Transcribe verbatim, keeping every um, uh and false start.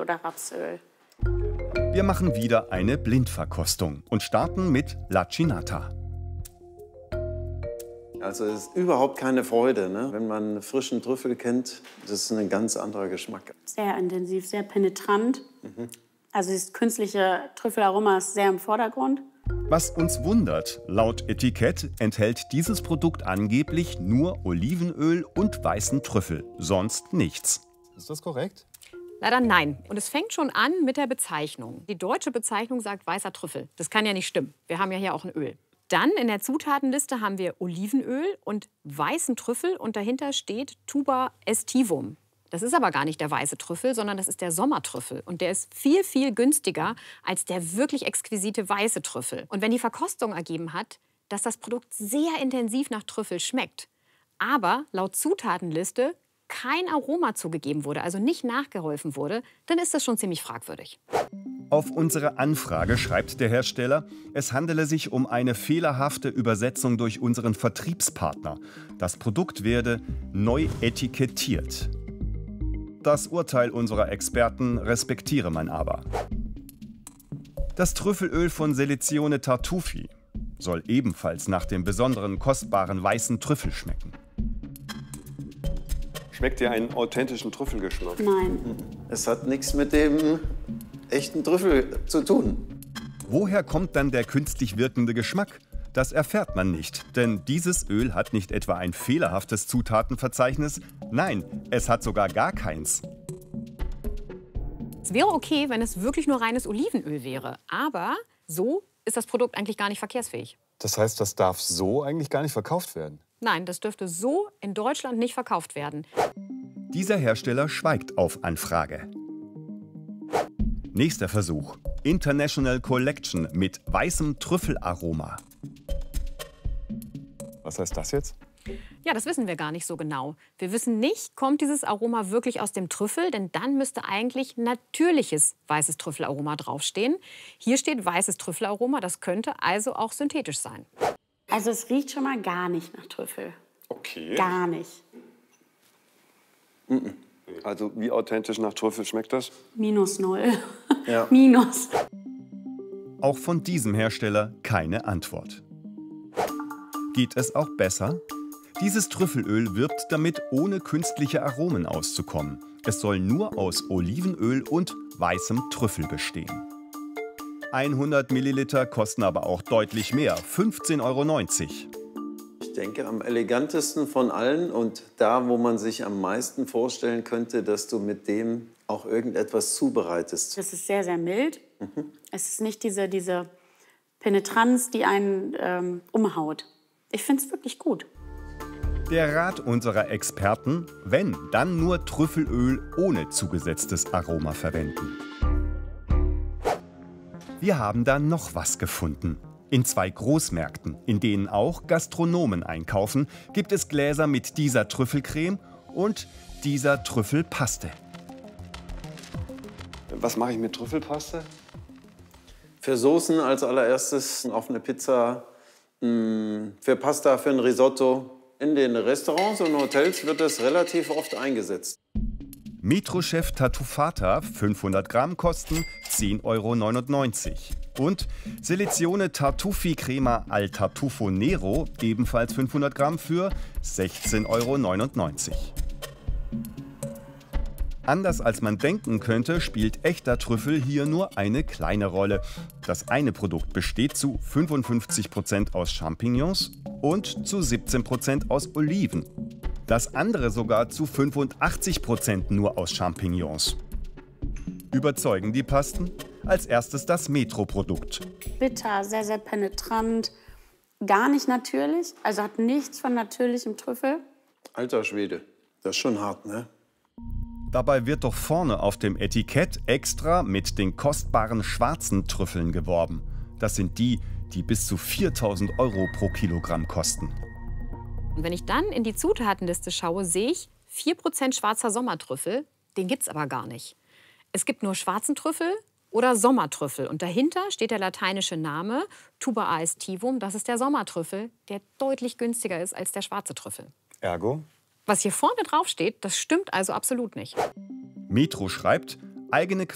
oder Rapsöl. Wir machen wieder eine Blindverkostung und starten mit Lacinata. Also es ist überhaupt keine Freude, ne? Wenn man frischen Trüffel kennt, das ist ein ganz anderer Geschmack. Sehr intensiv, sehr penetrant. Mhm. Also das künstliche Trüffelaroma ist sehr im Vordergrund. Was uns wundert, laut Etikett enthält dieses Produkt angeblich nur Olivenöl und weißen Trüffel, sonst nichts. Ist das korrekt? Leider nein. Und es fängt schon an mit der Bezeichnung. Die deutsche Bezeichnung sagt weißer Trüffel. Das kann ja nicht stimmen. Wir haben ja hier auch ein Öl. Dann in der Zutatenliste haben wir Olivenöl und weißen Trüffel und dahinter steht Tuber aestivum. Das ist aber gar nicht der weiße Trüffel, sondern das ist der Sommertrüffel. Und der ist viel, viel günstiger als der wirklich exquisite weiße Trüffel. Und wenn die Verkostung ergeben hat, dass das Produkt sehr intensiv nach Trüffel schmeckt, aber laut Zutatenliste kein Aroma zugegeben wurde, also nicht nachgeholfen wurde, dann ist das schon ziemlich fragwürdig. Auf unsere Anfrage schreibt der Hersteller, es handele sich um eine fehlerhafte Übersetzung durch unseren Vertriebspartner. Das Produkt werde neu etikettiert. Das Urteil unserer Experten respektiere man aber. Das Trüffelöl von Selezione Tartufi soll ebenfalls nach dem besonderen kostbaren weißen Trüffel schmecken. Schmeckt dir einen authentischen Trüffelgeschmack? Nein. Es hat nichts mit dem echten Trüffel zu tun. Woher kommt dann der künstlich wirkende Geschmack? Das erfährt man nicht, denn dieses Öl hat nicht etwa ein fehlerhaftes Zutatenverzeichnis. Nein, es hat sogar gar keins. Es wäre okay, wenn es wirklich nur reines Olivenöl wäre. Aber so ist das Produkt eigentlich gar nicht verkehrsfähig. Das heißt, das darf so eigentlich gar nicht verkauft werden? Nein, das dürfte so in Deutschland nicht verkauft werden. Dieser Hersteller schweigt auf Anfrage. Nächster Versuch. International Collection mit weißem Trüffelaroma. Was heißt das jetzt? Ja, das wissen wir gar nicht so genau. Wir wissen nicht, kommt dieses Aroma wirklich aus dem Trüffel, denn dann müsste eigentlich natürliches weißes Trüffelaroma draufstehen. Hier steht weißes Trüffelaroma, das könnte also auch synthetisch sein. Also es riecht schon mal gar nicht nach Trüffel. Okay. Gar nicht. Also wie authentisch nach Trüffel schmeckt das? Minus null. Ja. Minus. Auch von diesem Hersteller keine Antwort. Geht es auch besser? Dieses Trüffelöl wirbt damit, ohne künstliche Aromen auszukommen. Es soll nur aus Olivenöl und weißem Trüffel bestehen. hundert Milliliter kosten aber auch deutlich mehr, fünfzehn Euro neunzig. Ich denke, am elegantesten von allen und da, wo man sich am meisten vorstellen könnte, dass du mit dem auch irgendetwas zubereitest. Das ist sehr, sehr mild. Mhm. Es ist nicht diese, diese Penetranz, die einen ähm, umhaut. Ich finde es wirklich gut. Der Rat unserer Experten, wenn, dann nur Trüffelöl ohne zugesetztes Aroma verwenden. Wir haben da noch was gefunden. In zwei Großmärkten, in denen auch Gastronomen einkaufen, gibt es Gläser mit dieser Trüffelcreme und dieser Trüffelpaste. Was mache ich mit Trüffelpaste? Für Soßen als allererstes auf eine Pizza, für Pasta, für ein Risotto. In den Restaurants und Hotels wird das relativ oft eingesetzt. Metrochef Tartufata, fünfhundert Gramm, kosten zehn Euro neunundneunzig. Und Selezione Tartufi Crema al Tartufo Nero, ebenfalls fünfhundert Gramm, für sechzehn Euro neunundneunzig. Anders als man denken könnte, spielt echter Trüffel hier nur eine kleine Rolle. Das eine Produkt besteht zu fünfundfünfzig Prozent aus Champignons und zu siebzehn Prozent aus Oliven. Das andere sogar zu fünfundachtzig Prozent nur aus Champignons. Überzeugen die Pasten? Als erstes das Metro-Produkt. Bitter, sehr, sehr penetrant. Gar nicht natürlich, also hat nichts von natürlichem Trüffel. Alter Schwede, das ist schon hart, ne? Dabei wird doch vorne auf dem Etikett extra mit den kostbaren schwarzen Trüffeln geworben. Das sind die, die bis zu viertausend Euro pro Kilogramm kosten. Und wenn ich dann in die Zutatenliste schaue, sehe ich vier Prozent schwarzer Sommertrüffel. Den gibt es aber gar nicht. Es gibt nur schwarzen Trüffel oder Sommertrüffel. Und dahinter steht der lateinische Name Tuber aestivum. Das ist der Sommertrüffel, der deutlich günstiger ist als der schwarze Trüffel. Ergo? Was hier vorne drauf steht, das stimmt also absolut nicht. Metro schreibt, eigene